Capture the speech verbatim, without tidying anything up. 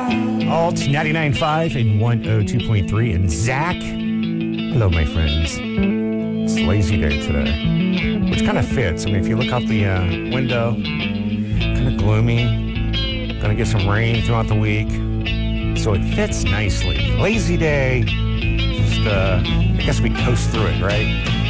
Alt ninety-nine point five and one oh two point three. And Zach, hello, my friends. It's lazy day today, which kind of fits. I mean, if you look out the uh, window, kind of gloomy. Gonna get some rain throughout the week. So it fits nicely. Lazy day. Just, uh, I guess we coast through it, right?